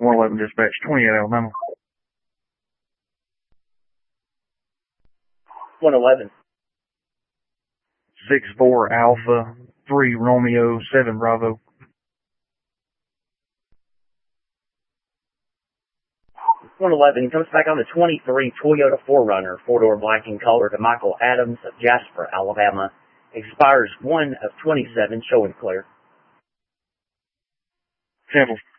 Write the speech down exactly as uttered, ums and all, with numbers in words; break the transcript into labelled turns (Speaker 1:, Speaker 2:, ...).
Speaker 1: one eleven dispatch, twenty-eight Alabama.
Speaker 2: one eleven.
Speaker 1: six four Alpha, three Romeo, seven Bravo.
Speaker 2: one eleven comes back on the twenty-three Toyota four runner, four-door black in color to Michael Adams of Jasper, Alabama. Expires one of twenty-seven, showing clear.
Speaker 1: Cancel.